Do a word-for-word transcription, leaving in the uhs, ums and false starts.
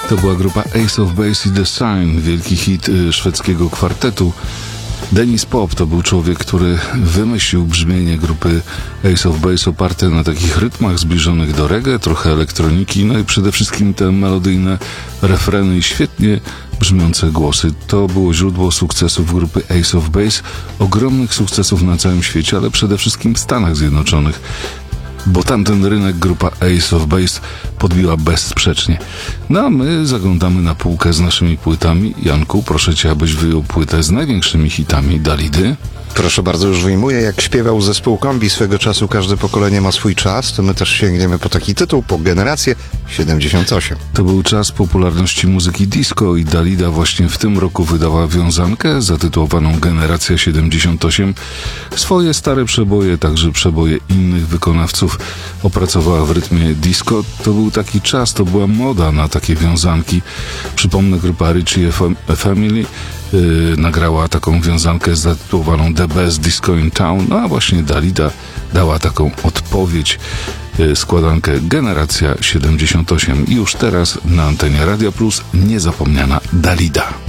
To była grupa Ace of Base i The Sign, wielki hit y, szwedzkiego kwartetu. Dennis Pop to był człowiek, który wymyślił brzmienie grupy Ace of Base oparte na takich rytmach zbliżonych do reggae, trochę elektroniki, no i przede wszystkim te melodyjne refreny i świetnie brzmiące głosy. To było źródło sukcesów grupy Ace of Base, ogromnych sukcesów na całym świecie, ale przede wszystkim w Stanach Zjednoczonych, bo tamten rynek grupa Ace of Base podbiła bezsprzecznie. No a my zaglądamy na półkę z naszymi płytami. Janku, proszę cię, abyś wyjął płytę z największymi hitami Dalidy. Proszę bardzo, już wyjmuję. Jak śpiewał zespół Kombi swego czasu, każde pokolenie ma swój czas, to my też sięgniemy po taki tytuł, po generację siedemdziesiąt osiem. To był czas popularności muzyki disco i Dalida właśnie w tym roku wydała wiązankę zatytułowaną Generacja siedemdziesiąt osiem. Swoje stare przeboje, także przeboje innych wykonawców opracowała w rytmie disco. To był taki czas, to była moda na takie wiązanki. Przypomnę, grupa Richie Family Yy, nagrała taką wiązankę zatytułowaną The Best Disco in Town, no a właśnie Dalida dała taką odpowiedź, yy, składankę Generacja siedemdziesiąt osiem i już teraz na antenie Radia Plus niezapomniana Dalida.